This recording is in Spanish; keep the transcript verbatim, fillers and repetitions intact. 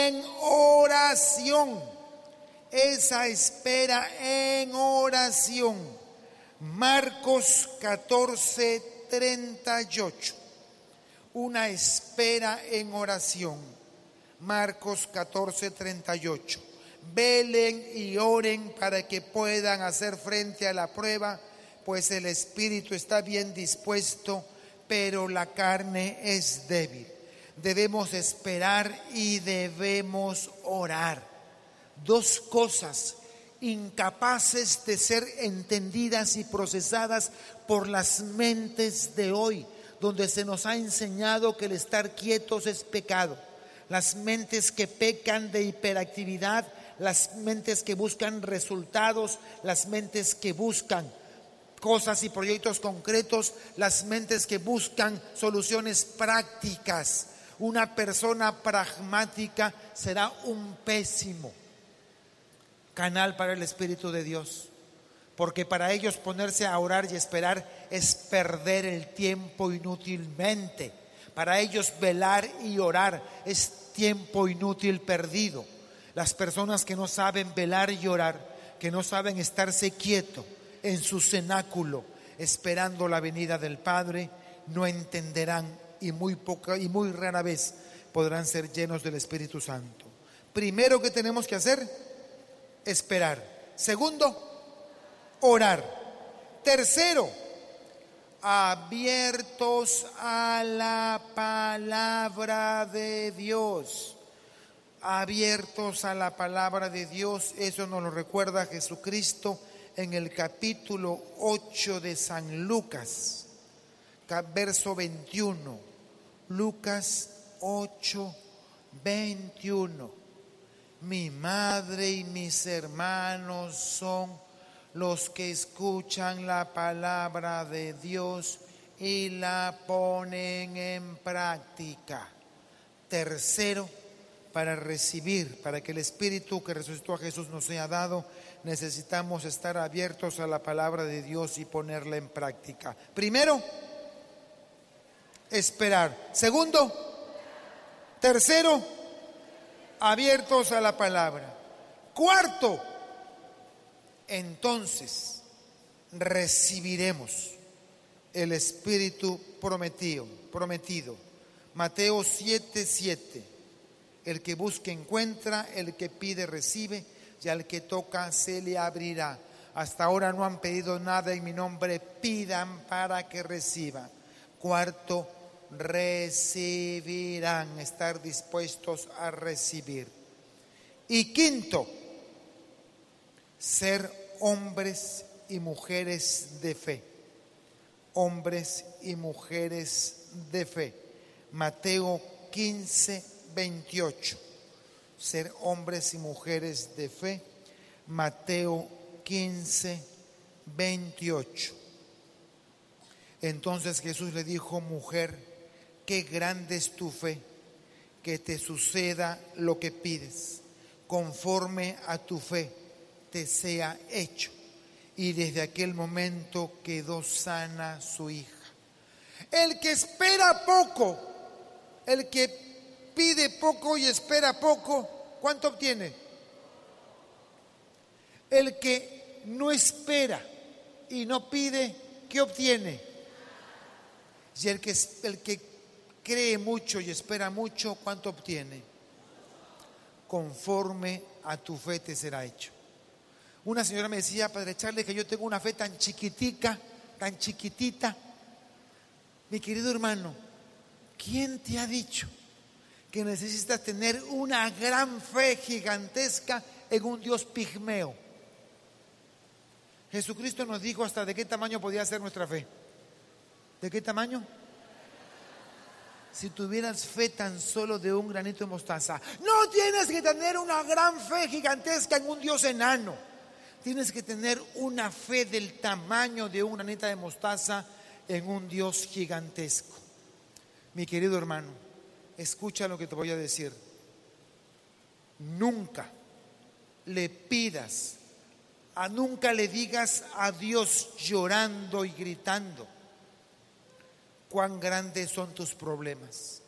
en oración. Esa espera en oración. Marcos catorce, treinta y ocho. Una espera en oración. Marcos catorce, treinta y ocho. Velen y oren para que puedan hacer frente a la prueba, pues el espíritu está bien dispuesto, pero la carne es débil. Debemos esperar y debemos orar. Dos cosas incapaces de ser entendidas y procesadas por las mentes de hoy, donde se nos ha enseñado que el estar quietos es pecado. Las mentes que pecan de hiperactividad, las mentes que buscan resultados, las mentes que buscan cosas y proyectos concretos, las mentes que buscan soluciones prácticas. Una persona pragmática será un pésimo canal para el Espíritu de Dios, porque para ellos ponerse a orar y esperar es perder el tiempo inútilmente. Para ellos velar y orar es tiempo inútil perdido. Las personas que no saben velar y orar, que no saben estarse quieto en su cenáculo esperando la venida del Padre, no entenderán y muy poca y muy rara vez podrán ser llenos del Espíritu Santo. Primero que tenemos que hacer, esperar. Segundo, orar. Tercero, abiertos a la palabra de Dios. Abiertos a la palabra de Dios. Eso nos lo recuerda Jesucristo en el capítulo ocho de San Lucas, verso veintiuno. Lucas ocho, veintiuno. Mi madre y mis hermanos son los que escuchan la palabra de Dios y la ponen en práctica. Tercero, para recibir, para que el Espíritu que resucitó a Jesús nos sea dado, necesitamos estar abiertos a la palabra de Dios y ponerla en práctica. Primero, esperar. Segundo, tercero, abiertos a la palabra. Cuarto, entonces recibiremos el Espíritu prometido, prometido. Mateo siete, siete. El que busca encuentra, el que pide recibe, y al que toca se le abrirá. Hasta ahora no han pedido nada en mi nombre, pidan para que reciban. Cuarto, recibirán, estar dispuestos a recibir. Y quinto, ser hombres y mujeres de fe. Hombres y mujeres de fe. Mateo quince, veintiocho. Ser hombres y mujeres de fe. Mateo quince, veintiocho. Entonces Jesús le dijo: mujer, qué grande es tu fe, que te suceda lo que pides, conforme a tu fe te sea hecho. Y desde aquel momento quedó sana su hija. El que espera poco, el que pide poco y espera poco, ¿cuánto obtiene? El que no espera y no pide, ¿qué obtiene? Y el que, el que cree mucho y espera mucho, ¿cuánto obtiene? Conforme a tu fe te será hecho. Una señora me decía, Padre Charles, que yo tengo una fe tan chiquitica, tan chiquitita. Mi querido hermano, ¿quién te ha dicho que necesitas tener una gran fe gigantesca en un Dios pigmeo? Jesucristo nos dijo hasta de qué tamaño podía ser nuestra fe. ¿De qué tamaño? Si tuvieras fe tan solo de un granito de mostaza. No tienes que tener una gran fe gigantesca en un Dios enano. Tienes que tener una fe del tamaño de un granito de mostaza en un Dios gigantesco. Mi querido hermano, escucha lo que te voy a decir. Nunca le pidas, a nunca le digas a Dios llorando y gritando cuán grandes son tus problemas.